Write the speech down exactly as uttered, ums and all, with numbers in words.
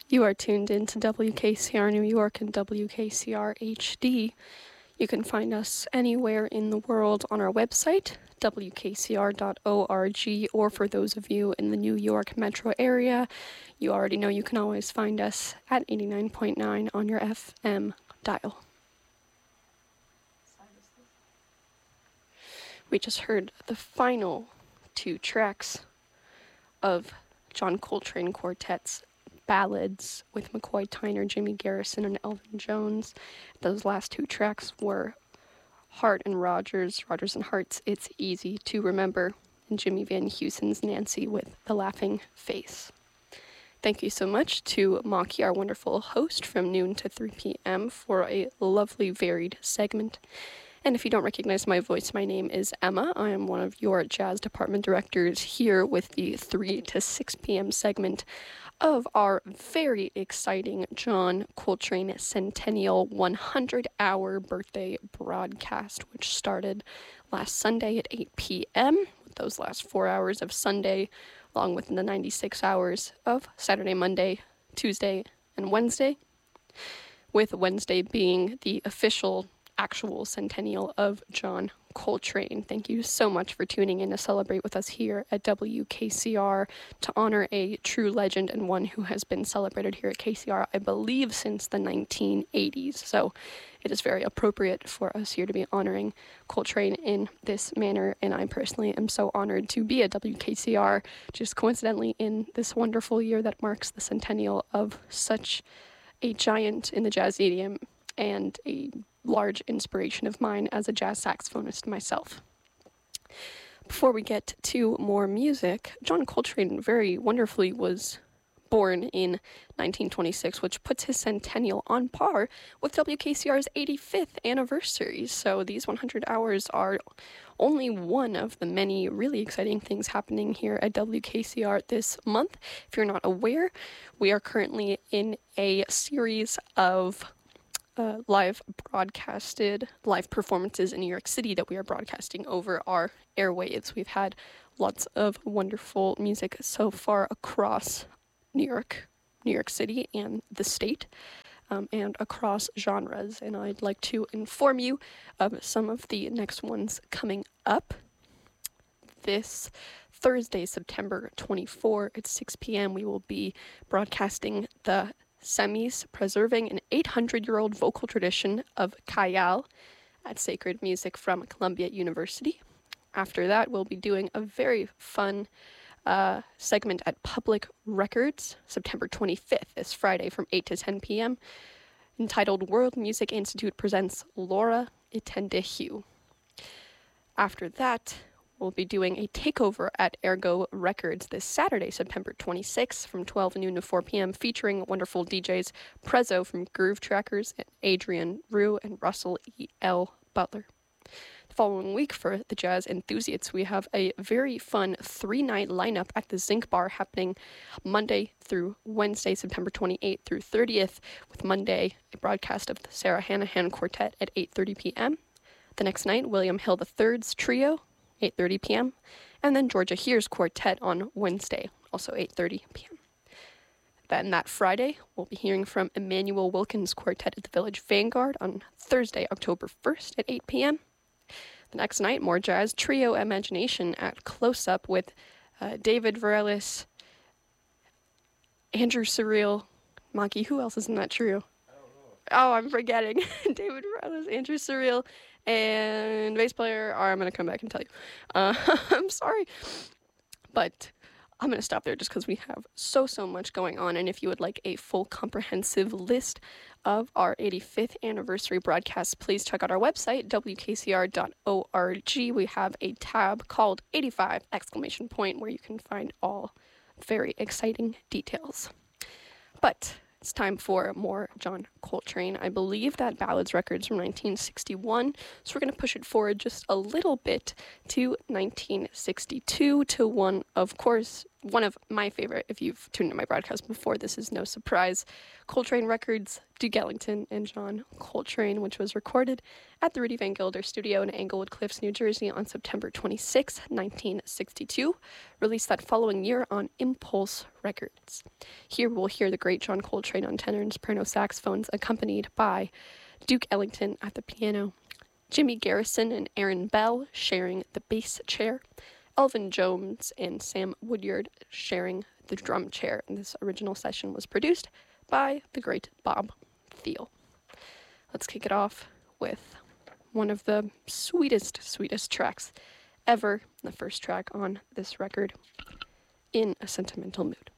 You are tuned in to W K C R New York and W K C R H D. You can find us anywhere in the world on our website, W K C R dot org, or for those of you in the New York metro area, you already know you can always find us at eighty-nine point nine on your F M dial. We just heard the final two tracks of John Coltrane Quartet's ballads with McCoy Tyner, Jimmy Garrison, and Elvin Jones. Those last two tracks were Hart and Rogers, Rogers and Hart's It's Easy to Remember, and Jimmy Van Heusen's Nancy with The Laughing Face. Thank you so much to Maki, our wonderful host, from noon to three p.m. for a lovely, varied segment. And if you don't recognize my voice, my name is Emma. I am one of your jazz department directors here with the three to six p.m. segment of our very exciting John Coltrane Centennial one hundred hour birthday broadcast, which started last Sunday at eight p.m. with those last four hours of Sunday, along with the ninety-six hours of Saturday, Monday, Tuesday, and Wednesday, with Wednesday being the official actual centennial of John Coltrane. Thank you so much for tuning in to celebrate with us here at W K C R to honor a true legend and one who has been celebrated here at K C R, I believe, since the nineteen eighties. So it is very appropriate for us here to be honoring Coltrane in this manner, and I personally am so honored to be at W K C R just coincidentally in this wonderful year that marks the centennial of such a giant in the jazz idiom and a large inspiration of mine as a jazz saxophonist myself. Before we get to more music, John Coltrane very wonderfully was born in nineteen twenty-six, which puts his centennial on par with W K C R's eighty-fifth anniversary. So these one hundred hours are only one of the many really exciting things happening here at W K C R this month. If you're not aware, we are currently in a series of Uh, live broadcasted live performances in New York City that we are broadcasting over our airwaves. We've had lots of wonderful music so far across New York, New York City, and the state, um, and across genres. And I'd like to inform you of some of the next ones coming up. This Thursday, September twenty-fourth at six p.m., we will be broadcasting the Semis, preserving an eight hundred year old vocal tradition of Khayal at Sacred Music from Columbia University. After that, we'll be doing a very fun uh, segment at Public Records, September twenty-fifth, this Friday from eight to ten p.m., entitled World Music Institute Presents Laura Itendehu. After that, we'll be doing a takeover at Ergo Records this Saturday, September twenty-sixth, from twelve noon to four p.m., featuring wonderful D Js Prezzo from Groove Trackers, and Adrian Rue, and Russell E L. Butler. The following week, for the jazz enthusiasts, we have a very fun three-night lineup at the Zinc Bar happening Monday through Wednesday, September twenty-eighth through thirtieth, with Monday a broadcast of the Sarah Hanahan Quartet at eight thirty p.m. The next night, William Hill the third's Trio, eight thirty p.m., and then Georgia Here's Quartet on Wednesday, also eight thirty p.m. Then that Friday, we'll be hearing from Emmanuel Wilkins Quartet at the Village Vanguard on Thursday, October first at eight p.m. The next night, more jazz trio Imagination at Close Up with uh, David Varelis, Andrew Surreal, Maki. Who else is in that trio? Oh, I'm forgetting. David Varelis, Andrew Surreal, and bass player, or I'm going to come back and tell you. Uh, I'm sorry. But I'm going to stop there just because we have so, so much going on. And if you would like a full comprehensive list of our eighty-fifth anniversary broadcasts, please check out our website, W K C R dot org. We have a tab called eighty-five exclamation point where you can find all very exciting details. But it's time for more John Coltrane. I believe that Ballads Records from nineteen sixty-one, so we're going to push it forward just a little bit to nineteen sixty-two, to one, of course, one of my favorite. If you've tuned into my broadcast before, this is no surprise. Coltrane Records, Duke Ellington and John Coltrane, which was recorded at the Rudy Van Gelder studio in Englewood Cliffs, New Jersey on September twenty-sixth, nineteen sixty-two, released that following year on Impulse Records. Here we'll hear the great John Coltrane on tenor and soprano saxophones, accompanied by Duke Ellington at the piano, Jimmy Garrison and Aaron Bell sharing the bass chair, Elvin Jones and Sam Woodyard sharing the drum chair. And this original session was produced by the great Bob Thiele. Let's kick it off with one of the sweetest, sweetest tracks ever, the first track on this record, In a Sentimental Mood.